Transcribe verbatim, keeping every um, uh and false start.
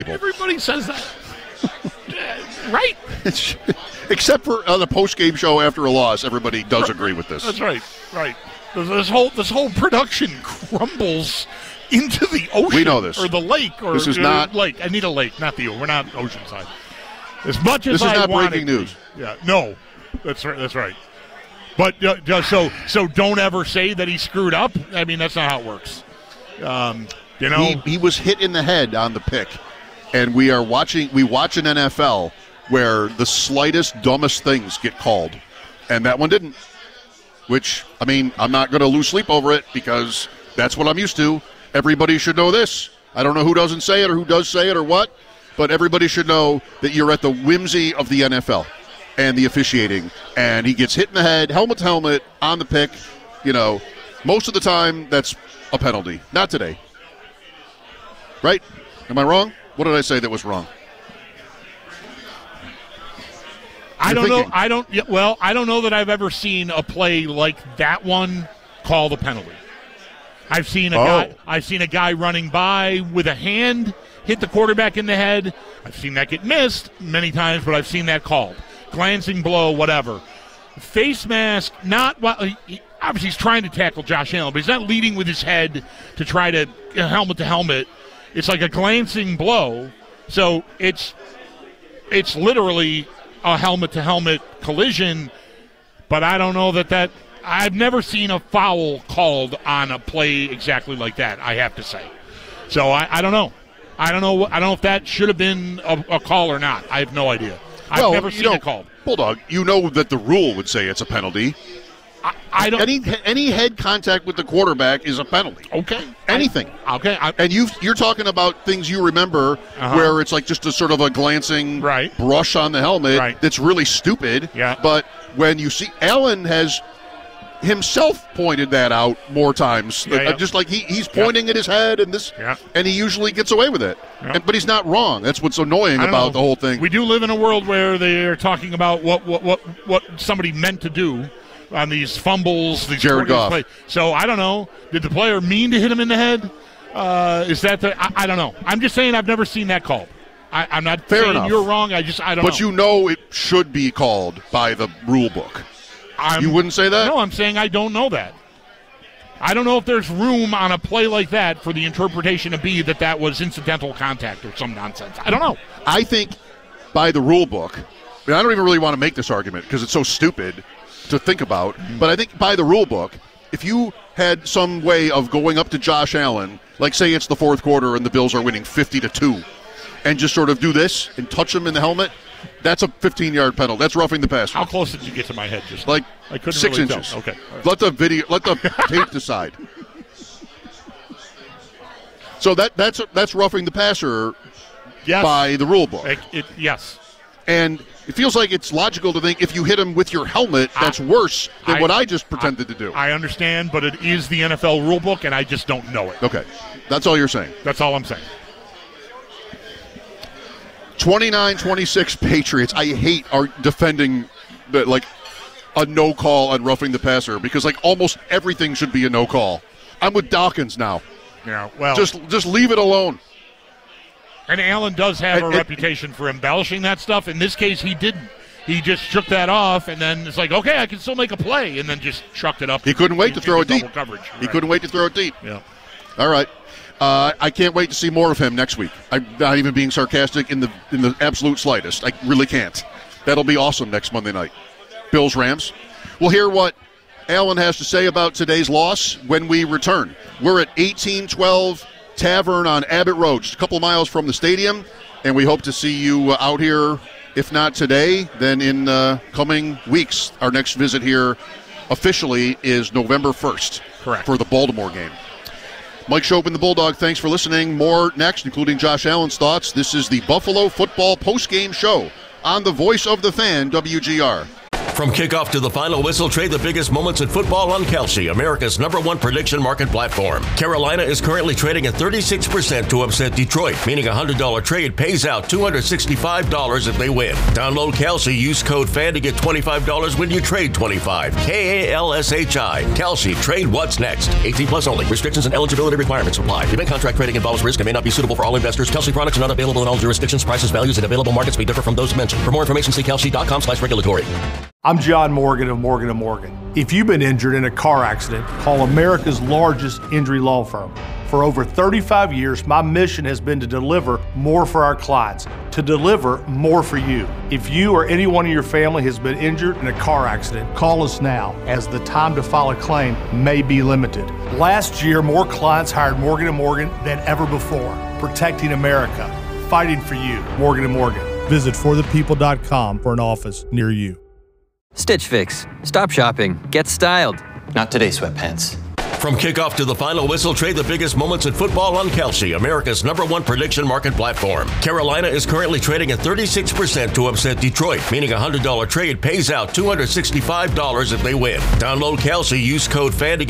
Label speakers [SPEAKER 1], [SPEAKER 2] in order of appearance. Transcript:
[SPEAKER 1] Everybody says that. Right?
[SPEAKER 2] Except for on the post-game show after a loss, everybody does agree with this.
[SPEAKER 1] That's right, right. This whole this whole production crumbles into the ocean.
[SPEAKER 2] We know this.
[SPEAKER 1] Or the lake. Or
[SPEAKER 2] this is
[SPEAKER 1] uh,
[SPEAKER 2] not
[SPEAKER 1] lake. I need a lake, not the. We're not Oceanside. As much as
[SPEAKER 2] this is
[SPEAKER 1] I
[SPEAKER 2] not
[SPEAKER 1] want
[SPEAKER 2] breaking
[SPEAKER 1] it,
[SPEAKER 2] news.
[SPEAKER 1] Yeah, no, that's right. That's right. But uh, just so so don't ever say that he screwed up. I mean, that's not how it works. Um, you know,
[SPEAKER 2] he, he was hit in the head on the pick, and we are watching. We watch an N F L where the slightest, dumbest things get called, and that one didn't. Which, I mean, I'm not going to lose sleep over it because that's what I'm used to. Everybody should know this. I don't know who doesn't say it or who does say it or what, but everybody should know that you're at the whimsy of the N F L and the officiating. And he gets hit in the head, helmet to helmet, on the pick. You know, most of the time, that's a penalty. Not today. Right? Am I wrong? What did I say that was wrong?
[SPEAKER 1] I don't
[SPEAKER 2] thinking.
[SPEAKER 1] know. I don't. Yeah, well, I don't know that I've ever seen a play like that one called a penalty. I've seen a
[SPEAKER 2] oh.
[SPEAKER 1] guy. I've seen a guy running by with a hand hit the quarterback in the head. I've seen that get missed many times, but I've seen that called glancing blow, whatever. Face mask. Not well. He, obviously, he's trying to tackle Josh Allen, but he's not leading with his head to try to uh, helmet to helmet. It's like a glancing blow. So it's it's literally a helmet-to-helmet collision, but I don't know that that – I've never seen a foul called on a play exactly like that, I have to say. So I, I don't know. I don't know I don't know if that should have been a, a call or not. I have no idea. I've
[SPEAKER 2] well,
[SPEAKER 1] never seen
[SPEAKER 2] know,
[SPEAKER 1] it called.
[SPEAKER 2] Bulldog, you know that the rule would say it's a penalty.
[SPEAKER 1] I, I don't.
[SPEAKER 2] Any any head contact with the quarterback is a penalty.
[SPEAKER 1] Okay.
[SPEAKER 2] Anything.
[SPEAKER 1] I, okay. I,
[SPEAKER 2] and you you're talking about things you remember uh-huh. where it's like just a sort of a glancing
[SPEAKER 1] right.
[SPEAKER 2] brush on the helmet
[SPEAKER 1] right.
[SPEAKER 2] that's really stupid.
[SPEAKER 1] Yeah.
[SPEAKER 2] But when you see Allen has himself pointed that out more times,
[SPEAKER 1] yeah, yeah.
[SPEAKER 2] just like he, he's pointing yeah. at his head and this,
[SPEAKER 1] yeah.
[SPEAKER 2] and he usually gets away with it. Yeah. And, but he's not wrong. That's what's annoying about
[SPEAKER 1] know.
[SPEAKER 2] the whole thing.
[SPEAKER 1] We do live in a world where they are talking about what what what, what somebody meant to do on these fumbles, these
[SPEAKER 2] Jared Goff.
[SPEAKER 1] Play. So I don't know. Did the player mean to hit him in the head? Uh, is that the? I, I don't know. I'm just saying I've never seen that called. I, I'm not
[SPEAKER 2] Fair
[SPEAKER 1] saying
[SPEAKER 2] enough.
[SPEAKER 1] You're wrong. I just I don't.
[SPEAKER 2] But
[SPEAKER 1] know.
[SPEAKER 2] you know it should be called by the rule book.
[SPEAKER 1] I'm,
[SPEAKER 2] you wouldn't say that?
[SPEAKER 1] No, I'm saying I don't know that. I don't know if there's room on a play like that for the interpretation to be that that was incidental contact or some nonsense. I don't know.
[SPEAKER 2] I think by the rule book, I, mean, I don't even really want to make this argument because it's so stupid to think about, mm-hmm. but I think by the rule book, if you had some way of going up to Josh Allen, like say it's the fourth quarter and the Bills are winning fifty to two, and just sort of do this and touch him in the helmet, that's a fifteen-yard penalty. That's roughing the passer.
[SPEAKER 1] How close did you get to my head? Just
[SPEAKER 2] like
[SPEAKER 1] I couldn't
[SPEAKER 2] six
[SPEAKER 1] really
[SPEAKER 2] inches.
[SPEAKER 1] Tell. Okay. Right.
[SPEAKER 2] Let the video, let the tape decide. So that that's that's roughing the passer
[SPEAKER 1] yes.
[SPEAKER 2] by the rule book.
[SPEAKER 1] It, it, yes.
[SPEAKER 2] And it feels like it's logical to think if you hit him with your helmet, that's I, worse than I, what I just pretended
[SPEAKER 1] I,
[SPEAKER 2] to do.
[SPEAKER 1] I understand, but it is the N F L rulebook, and I just don't know it.
[SPEAKER 2] Okay. That's all you're saying.
[SPEAKER 1] That's all I'm saying.
[SPEAKER 2] twenty-nine twenty-six Patriots. I hate our defending the, like a no call on roughing the passer because like almost everything should be a no call. I'm with Dawkins now.
[SPEAKER 1] Yeah, well.
[SPEAKER 2] Just just leave it alone.
[SPEAKER 1] And Allen does have
[SPEAKER 2] it,
[SPEAKER 1] a
[SPEAKER 2] it,
[SPEAKER 1] reputation for embellishing that stuff. In this case, he didn't. He just shook that off, and then it's like, okay, I can still make a play, and then just chucked it up.
[SPEAKER 2] He couldn't wait to throw it deep.
[SPEAKER 1] Coverage.
[SPEAKER 2] He
[SPEAKER 1] right.
[SPEAKER 2] couldn't wait to throw it deep.
[SPEAKER 1] Yeah.
[SPEAKER 2] All right. Uh, I can't wait to see more of him next week. I'm not even being sarcastic in the in the absolute slightest. I really can't. That'll be awesome next Monday night. Bills Rams. We'll hear what Allen has to say about today's loss when we return. We're at eighteen twelve Tavern on Abbott Road, just a couple miles from the stadium, and we hope to see you out here, if not today, then in uh, coming weeks. Our next visit here officially is November first.
[SPEAKER 1] Correct.
[SPEAKER 2] For the Baltimore game. Mike Chopin, the Bulldog, thanks for listening. More next, including Josh Allen's thoughts. This is the Buffalo Football Postgame Show on the Voice of the Fan, W G R.
[SPEAKER 3] From kickoff to the final whistle, trade the biggest moments in football on Kalshi, America's number one prediction market platform. Carolina is currently trading at thirty-six percent to upset Detroit, meaning a one hundred dollars trade pays out two hundred sixty-five dollars if they win. Download Kalshi, use code FAN to get twenty-five dollars when you trade twenty-five dollars. K A L S H I. Kalshi. Trade what's next. eighteen plus only. Restrictions and eligibility requirements apply. Event contract trading involves risk and may not be suitable for all investors. Kalshi products are not available in all jurisdictions. Prices, values, and available markets may differ from those mentioned. For more information, see kalshi.com slash regulatory.
[SPEAKER 4] I'm John Morgan of Morgan and Morgan. If you've been injured in a car accident, call America's largest injury law firm. For over thirty-five years, my mission has been to deliver more for our clients, to deliver more for you. If you or anyone in your family has been injured in a car accident, call us now, as the time to file a claim may be limited. Last year, more clients hired Morgan and Morgan than ever before, protecting America, fighting for you. Morgan and Morgan. Visit for the people dot com for an office near you.
[SPEAKER 5] Stitch Fix. Stop shopping. Get styled.
[SPEAKER 6] Not today, sweatpants.
[SPEAKER 3] From kickoff to the final whistle, trade the biggest moments in football on Kalshi, America's number one prediction market platform. Carolina is currently trading at thirty-six percent to upset Detroit, meaning a one hundred dollars trade pays out two hundred sixty-five dollars if they win. Download Kalshi, use code FAN to